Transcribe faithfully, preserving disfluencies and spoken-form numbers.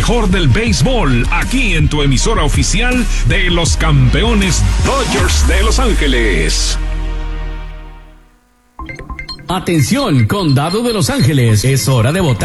mejor del béisbol, aquí en tu emisora oficial de los campeones Dodgers de Los Ángeles. Atención, Condado de Los Ángeles, es hora de votar.